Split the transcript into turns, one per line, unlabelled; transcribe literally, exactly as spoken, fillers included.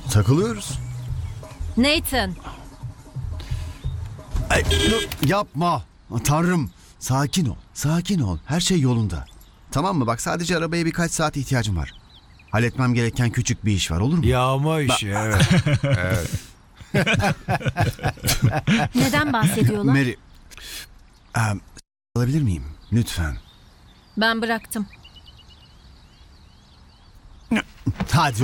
Takılıyoruz.
Nathan,
Ay, yapma. Tanrım. Sakin ol. Sakin ol. Her şey yolunda. Tamam mı? Bak sadece arabaya birkaç saat ihtiyacım var. Halletmem gereken küçük bir iş var, olur mu?
Yağma işi evet. evet.
neden bahsediyorlar?
Mary. Em, alabilir miyim? Lütfen.
Ben bıraktım.
Hadi